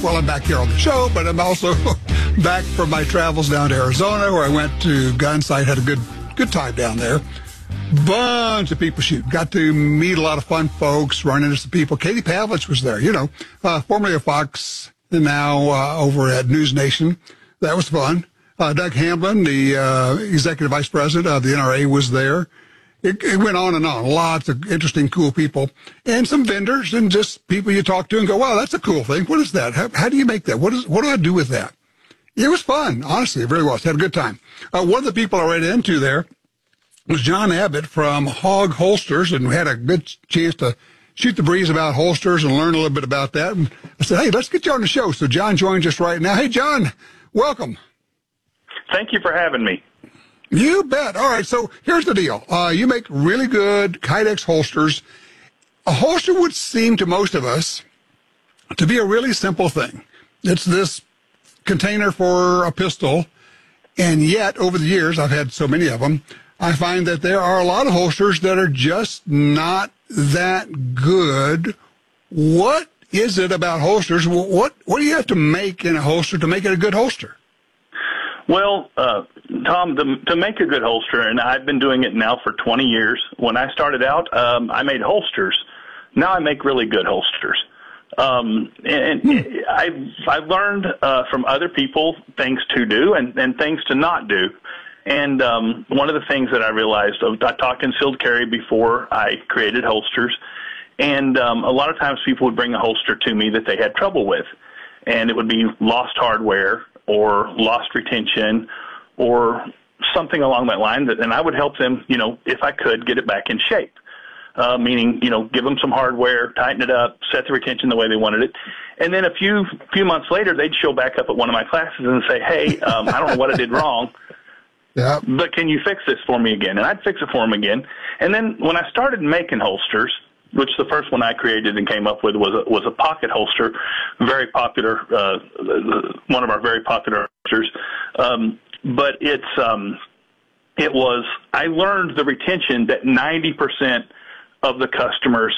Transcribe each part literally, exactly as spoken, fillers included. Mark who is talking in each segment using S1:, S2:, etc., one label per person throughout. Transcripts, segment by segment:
S1: well, I'm back here on the show, but I'm also back from my travels down to Arizona, where I went to Gunsight, had a good good time down there. Bunch of people shooting. Got to meet a lot of fun folks, run into some people. Katie Pavlich was there, you know, uh, formerly of Fox, and now uh, over at News Nation. That was fun. Uh, Doug Hamblin, the uh, executive vice president of the N R A, was there. It, it went on and on. Lots of interesting, cool people, and some vendors, and just people you talk to and go, "Wow, that's a cool thing. What is that? How, how do you make that? What is? What do I do with that?" It was fun, honestly. It really was. Had a good time. Uh, one of the people I ran into there was John Abbott from Hog Holsters, and we had a good chance to shoot the breeze about holsters and learn a little bit about that. And I said, "Hey, let's get you on the show." So John joins us right now. Hey, John, welcome.
S2: Thank you for having me.
S1: You bet. All right, so here's the deal. Uh, you make really good Kydex holsters. A holster would seem to most of us to be a really simple thing. It's this container for a pistol, and yet over the years, I've had so many of them, I find that there are a lot of holsters that are just not that good. What is it about holsters? What, what do you have to make in a holster to make it a good holster?
S2: Well, uh, Tom, the, to make a good holster, and I've been doing it now for twenty years. When I started out, um, I made holsters. Now I make really good holsters. Um, and
S1: hmm.
S2: I've, I've learned uh, from other people things to do and, and things to not do. And um, one of the things that I realized, I taught concealed carry before I created holsters, and um, a lot of times people would bring a holster to me that they had trouble with, and it would be lost hardware or lost retention or something along that line, that, and I would help them, you know, if I could, get it back in shape, uh, meaning, you know, give them some hardware, tighten it up, set the retention the way they wanted it. And then a few few months later, they'd show back up at one of my classes and say, hey, um, I don't know what I did wrong,
S1: yeah.
S2: but can you fix this for me again? And I'd fix it for them again. And then when I started making holsters, which the first one I created and came up with was a, was a pocket holster, very popular, uh, one of our very popular holsters. Um, but it's, um, it was, I learned the retention that ninety percent of the customers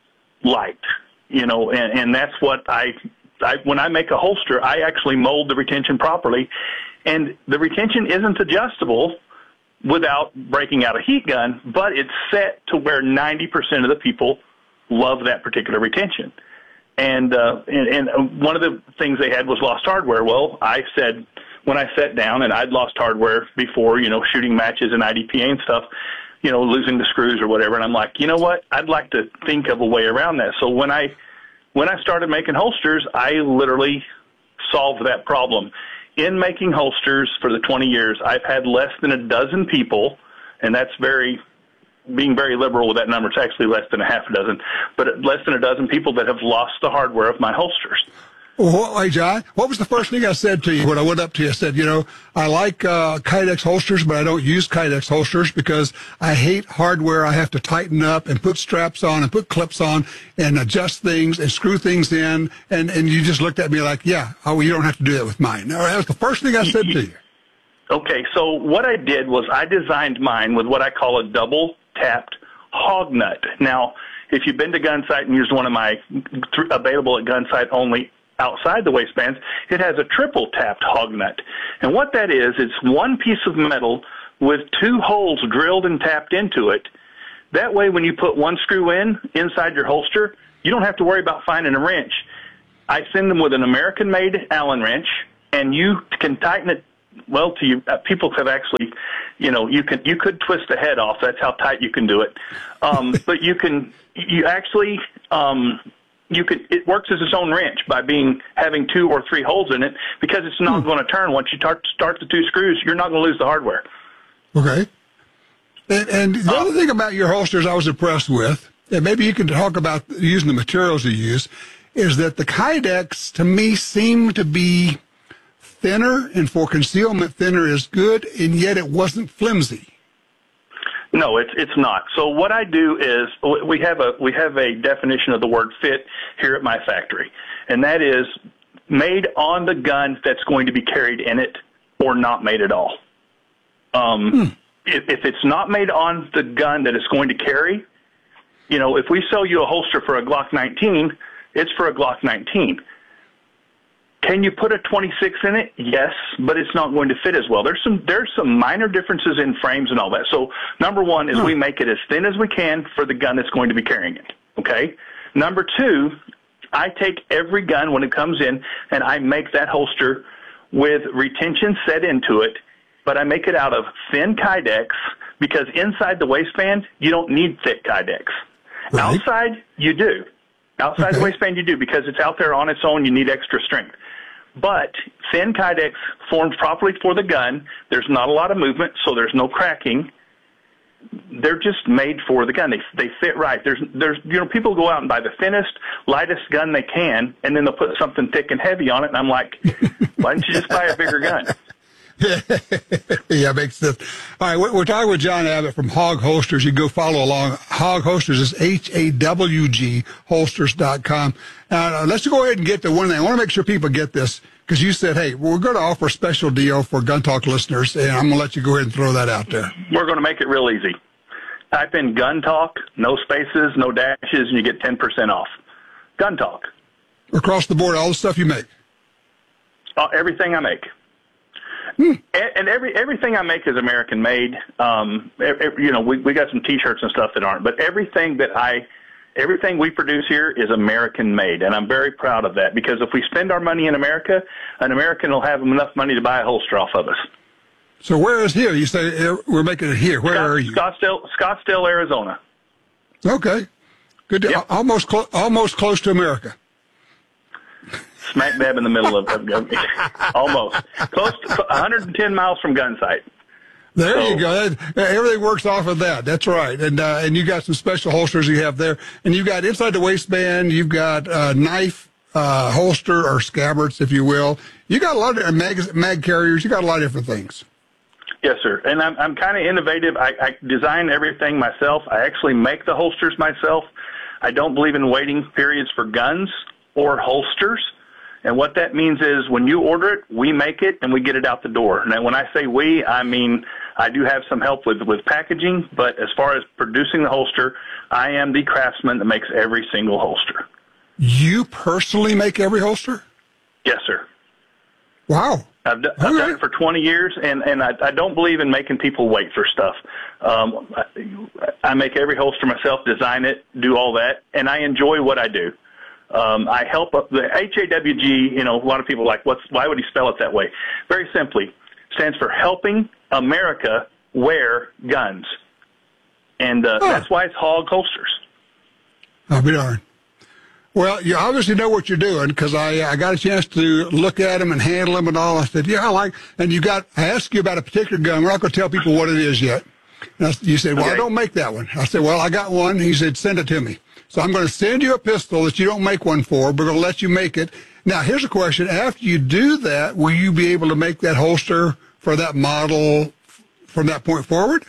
S2: liked, you know, and, and that's what I, I, when I make a holster, I actually mold the retention properly, and the retention isn't adjustable without breaking out a heat gun, but it's set to where ninety percent of the people love that particular retention. And, uh, and, and one of the things they had was lost hardware. Well, I said, when I sat down, and I'd lost hardware before, you know, shooting matches and I D P A and stuff, you know, losing the screws or whatever. And I'm like, you know what? I'd like to think of a way around that. So when I, when I started making holsters, I literally solved that problem. In making holsters for the twenty years, I've had less than a dozen people, and that's very, being very liberal with that number. It's actually less than a half a dozen, but less than a dozen people that have lost the hardware of my holsters.
S1: Well, hey, John, what was the first thing I said to you when I went up to you? I said, you know, I like uh, Kydex holsters, but I don't use Kydex holsters because I hate hardware I have to tighten up and put straps on and put clips on and adjust things and screw things in. And, and you just looked at me like, yeah, oh, well, you don't have to do that with mine. No, that was the first thing I said to you.
S2: Okay, so what I did was I designed mine with what I call a double-tapped hog nut. Now, if you've been to Gunsight and used one of my th- available at Gunsight only outside the waistbands, it has a triple-tapped hog nut. And what that is, it's one piece of metal with two holes drilled and tapped into it. That way, when you put one screw in inside your holster, you don't have to worry about finding a wrench. I send them with an American-made Allen wrench, and you can tighten it. Well, to you, uh, people have actually, you know, you can you could twist the head off. That's how tight you can do it. Um, but you can, you actually, um, you can. It works as its own wrench by being having two or three holes in it, because it's not hmm. going to turn once you start start the two screws. You're not going to lose the hardware.
S1: Okay. And, and the uh, other thing about your holsters I was impressed with, and maybe you can talk about using the materials you use, is that the Kydex to me seem to be thinner, and for concealment, thinner is good, and yet it wasn't flimsy.
S2: No, it's it's not. So what I do is we have a we have a definition of the word fit here at my factory, and that is made on the gun that's going to be carried in it, or not made at all. Um, hmm. if, if it's not made on the gun that it's going to carry, you know, if we sell you a holster for a Glock nineteen, it's for a Glock nineteen. Can you put a twenty-six in it? Yes, but it's not going to fit as well. There's some there's some minor differences in frames and all that. So number one is we make it as thin as we can for the gun that's going to be carrying it. Okay. Number two, I take every gun when it comes in and I make that holster with retention set into it, but I make it out of thin Kydex because inside the waistband you don't need thick Kydex. Right. Outside you do. Outside okay. the waistband you do because it's out there on its own. You need extra strength. But thin Kydex formed properly for the gun. There's not a lot of movement, so there's no cracking. They're just made for the gun. They they fit right. There's there's you know people go out and buy the thinnest, lightest gun they can, and then they'll put something thick and heavy on it. And I'm like, why don't you just buy a bigger gun?
S1: Yeah, makes sense. All right, we're talking with John Abbott from Hawg Holsters. You can go follow along. Hawg Holsters is H A W G holsters dot com. Now, let's go ahead and get to one thing. I want to make sure people get this because you said, hey, we're going to offer a special deal for Gun Talk listeners, and I'm going to let you go ahead and throw that out there.
S2: We're going to make it real easy. Type in Gun Talk, no spaces, no dashes, and you get ten percent off. Gun Talk.
S1: Across the board, all the stuff you make.
S2: Uh, everything I make. Hmm. And every everything I make is American made. Um, every, you know, we we got some T-shirts and stuff that aren't, but everything that I, everything we produce here is American made, and I'm very proud of that because if we spend our money in America, an American will have enough money to buy a holster off of us.
S1: So where is here? You say we're making it here. Where
S2: Scott,
S1: are you?
S2: Scottsdale, Scottsdale, Arizona.
S1: Okay, good. To, yep. Almost clo- almost close to America.
S2: Smack dab in the middle of, of, of almost close to one hundred ten miles from Gunsight.
S1: There
S2: so,
S1: you go. That, everything works off of that. That's right. And uh, and you got some special holsters you have there, and you've got inside the waistband. You've got uh, knife uh, holster or scabbards, if you will. You got a lot of mag, mag carriers. You got a lot of different things.
S2: Yes, sir. And I'm I'm kind of innovative. I, I design everything myself. I actually make the holsters myself. I don't believe in waiting periods for guns or holsters. And what that means is when you order it, we make it and we get it out the door. Now, when I say we, I mean I do have some help with, with packaging, but as far as producing the holster, I am the craftsman that makes every single holster.
S1: You personally make every holster?
S2: Yes, sir.
S1: Wow.
S2: I've, d- I've
S1: right.
S2: done it for twenty years, and, and I, I don't believe in making people wait for stuff. Um, I, I make every holster myself, design it, do all that, and I enjoy what I do. Um, I help up the H A W G, you know, a lot of people are like, what's, why would he spell it that way? Very simply, stands for Helping America Wear Guns. And uh, oh. that's why it's Hawg Holsters.
S1: I'll be darned. Well, you obviously know what you're doing because I I got a chance to look at them and handle them and all. I said, yeah, I like, and you got, I asked you about a particular gun. We're not going to tell people what it is yet. And I, you said, well, okay. I don't make that one. I said, well, I got one. He said, send it to me. So I'm going to send you a pistol that you don't make one for. We're going to let you make it. Now, here's a question. After you do that, will you be able to make that holster for that model from that point forward?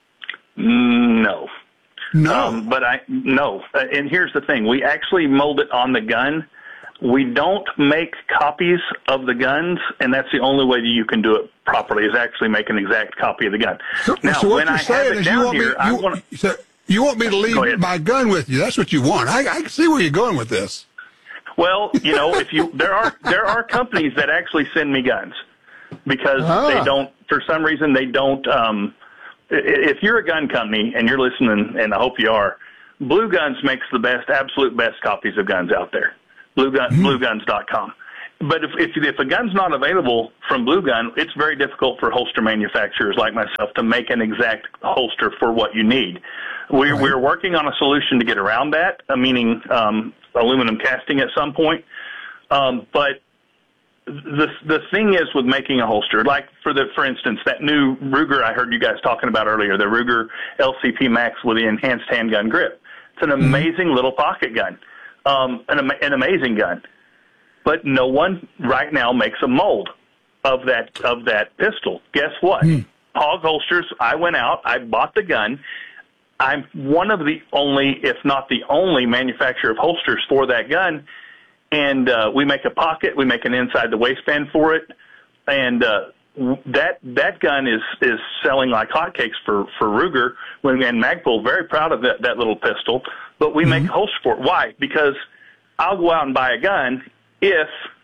S2: No.
S1: No.
S2: Um, but I, no. And here's the thing. We actually mold it on the gun. We don't make copies of the guns, and that's the only way that you can do it properly is actually make an exact copy of the gun.
S1: So,
S2: now,
S1: so what
S2: when
S1: you're
S2: I
S1: saying
S2: have it
S1: is
S2: down
S1: you want
S2: here,
S1: me,
S2: I
S1: you,
S2: want to...
S1: So you want me to leave my gun with you. That's what you want. I, I can see where you're going with this.
S2: Well, you know, if you there are there are companies that actually send me guns because ah. they don't, for some reason, they don't. Um, if you're a gun company and you're listening, and I hope you are, Blue Guns makes the best, absolute best copies of guns out there. Blue Gun, mm-hmm. blue guns dot com. But if, if if a gun's not available from Blue Gun, it's very difficult for holster manufacturers like myself to make an exact holster for what you need. We're right. we're working on a solution to get around that, uh, meaning um, aluminum casting at some point. Um, but the the thing is with making a holster, like for the for instance that new Ruger I heard you guys talking about earlier, the Ruger L C P Max with the enhanced handgun grip. It's an amazing mm-hmm. little pocket gun, um, an an amazing gun. But no one right now makes a mold of that of that pistol. Guess what? Mm. Hawg Holsters, I went out, I bought the gun. I'm one of the only, if not the only, manufacturer of holsters for that gun. And uh, we make a pocket, we make an inside the waistband for it. And uh, that that gun is, is selling like hotcakes for, for Ruger. When, and Magpul, very proud of that, that little pistol. But we mm-hmm. make a holster for it. Why? Because I'll go out and buy a gun if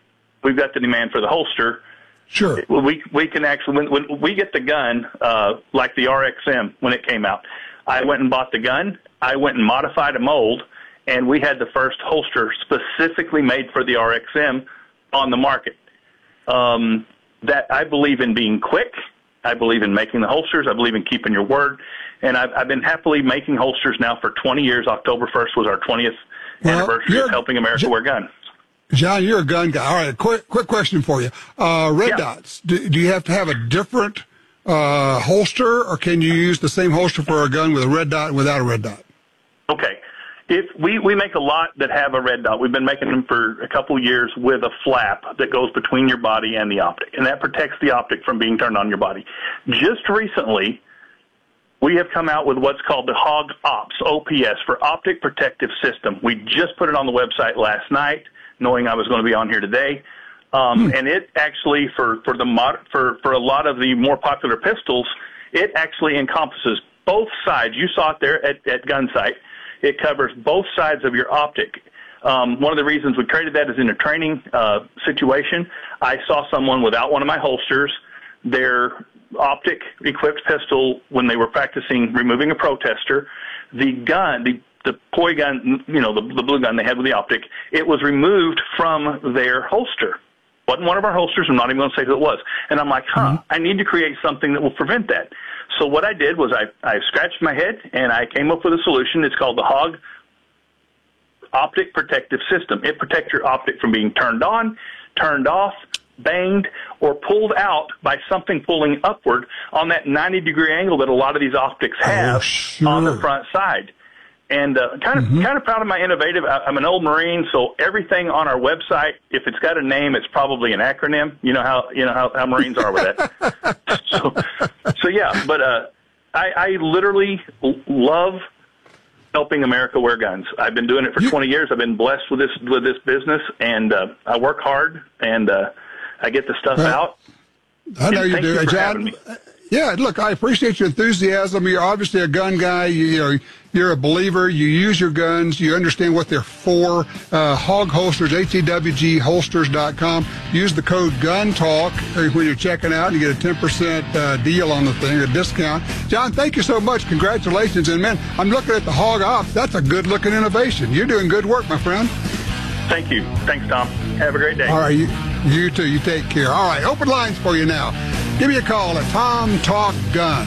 S2: we've got the demand for the holster.
S1: Sure.
S2: We we can actually, when, when we get the gun, uh, like the R X M when it came out, I went and bought the gun. I went and modified a mold, and we had the first holster specifically made for the R X M on the market. Um, that I believe in being quick. I believe in making the holsters. I believe in keeping your word. And I've, I've been happily making holsters now for twenty years. October first was our twentieth well, anniversary of helping America wear guns.
S1: John, you're a gun guy. All right, quick quick question for you. Uh, red yeah. dots, do, do you have to have a different uh, holster, or can you use the same holster for a gun with a red dot and without a red dot?
S2: Okay. If we, we make a lot that have a red dot. We've been making them for a couple of years with a flap that goes between your body and the optic, and that protects the optic from being turned on your body. Just recently, we have come out with what's called the Hog Ops, O P S, for Optic Protective System. We just put it on the website last night, knowing I was going to be on here today. Um, hmm. And it actually, for, for, the mod, for, for a lot of the more popular pistols, it actually encompasses both sides. You saw it there at, at Gunsight. It covers both sides of your optic. Um, one of the reasons we created that is in a training uh, situation. I saw someone without one of my holsters, their optic-equipped pistol, when they were practicing removing a protester, the gun, the the poi gun, you know, the, the blue gun they had with the optic, it was removed from their holster. Wasn't one of our holsters. I'm not even going to say who it was. And I'm like, huh, mm-hmm. I need to create something that will prevent that. So what I did was I, I scratched my head, and I came up with a solution. It's called the Hog Optic Protective System. It protects your optic from being turned on, turned off, banged, or pulled out by something pulling upward on that ninety-degree angle that a lot of these optics have oh, sure. on the front side. And uh, kind of mm-hmm. kind of proud of my innovative. I, I'm an old Marine, so everything on our website, if it's got a name, it's probably an acronym. You know how you know how, how Marines are with that. so, so yeah. But uh, I, I literally love helping America wear guns. I've been doing it for twenty years. I've been blessed with this with this business, and uh, I work hard, and uh, I get the stuff well, out.
S1: I know you do,
S2: you
S1: John. Yeah, look, I appreciate your enthusiasm. You're obviously a gun guy. You, you know, you're a believer. You use your guns. You understand what they're for. Uh, Hog Holsters, H E W G holsters dot com. Use the code GUNTALK when you're checking out, and you get a ten percent uh, deal on the thing, a discount. John, thank you so much. Congratulations. And, man, I'm looking at the Hog Ops. That's a good-looking innovation. You're doing good work, my friend.
S2: Thank you. Thanks, Tom. Have a great day.
S1: All right, you, you too. You take care. All right, open lines for you now. Give me a call at Tom Talk Gun.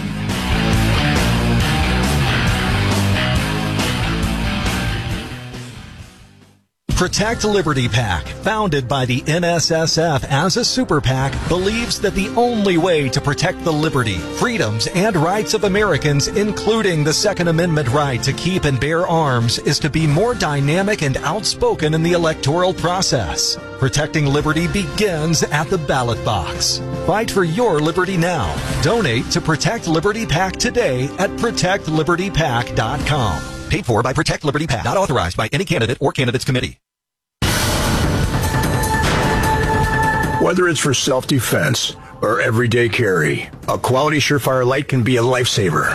S3: Protect Liberty PAC, founded by the N S S F as a super PAC, believes that the only way to protect the liberty, freedoms, and rights of Americans, including the Second Amendment right to keep and bear arms, is to be more dynamic and outspoken in the electoral process. Protecting liberty begins at the ballot box. Fight for your liberty now. Donate to Protect Liberty PAC today at protect liberty pac dot com. Paid for by Protect Liberty PAC. Not authorized by any candidate or candidates committee.
S4: Whether it's for self-defense or everyday carry, a quality Surefire light can be a lifesaver.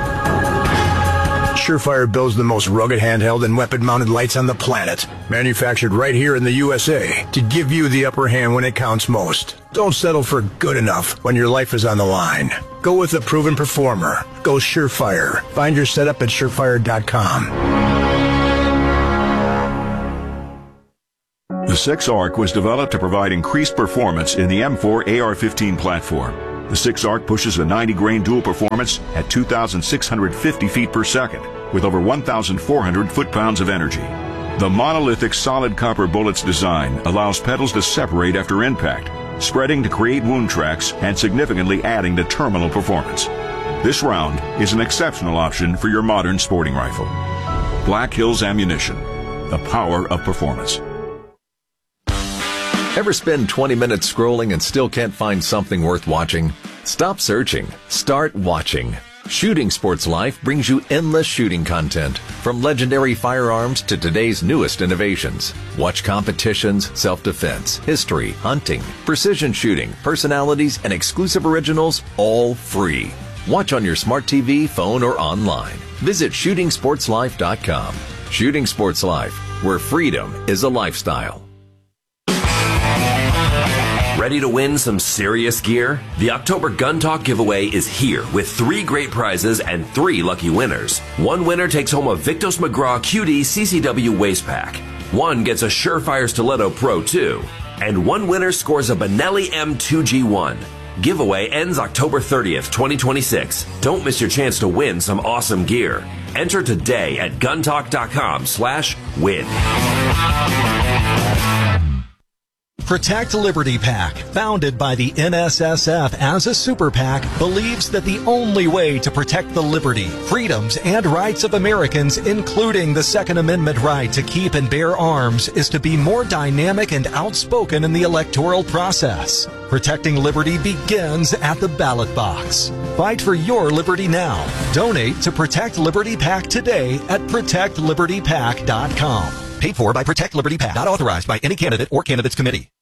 S4: Surefire builds the most rugged handheld and weapon-mounted lights on the planet, manufactured right here in the U S A to give you the upper hand when it counts most. Don't settle for good enough when your life is on the line. Go with a proven performer. Go Surefire. Find your setup at surefire dot com.
S5: The six ARC was developed to provide increased performance in the M four A R fifteen platform. The six ARC pushes a ninety grain dual performance at two thousand six hundred fifty feet per second with over one thousand four hundred foot-pounds of energy. The monolithic solid copper bullet's design allows petals to separate after impact, spreading to create wound tracks and significantly adding to terminal performance. This round is an exceptional option for your modern sporting rifle. Black Hills Ammunition, the power of performance.
S6: Ever spend twenty minutes scrolling and still can't find something worth watching? Stop searching. Start watching. Shooting Sports Life brings you endless shooting content, from legendary firearms to today's newest innovations. Watch competitions, self-defense, history, hunting, precision shooting, personalities, and exclusive originals, all free. Watch on your smart T V, phone, or online. Visit shooting sports life dot com. Shooting Sports Life, where freedom is a lifestyle.
S7: Ready to win some serious gear? The October Gun Talk giveaway is here with three great prizes and three lucky winners. One winner takes home a Victos McGraw Q D C C W waist pack. One gets a Surefire Stiletto Pro two. And one winner scores a Benelli M two G one. Giveaway ends October thirtieth, twenty twenty-six. Don't miss your chance to win some awesome gear. Enter today at guntalk.com slash win.
S3: Protect Liberty PAC, founded by the N S S F as a super PAC, believes that the only way to protect the liberty, freedoms, and rights of Americans, including the Second Amendment right to keep and bear arms, is to be more dynamic and outspoken in the electoral process. Protecting liberty begins at the ballot box. Fight for your liberty now. Donate to Protect Liberty PAC today at protect liberty pac dot com. Paid for by Protect Liberty PAC. Not authorized by any candidate or candidates committee.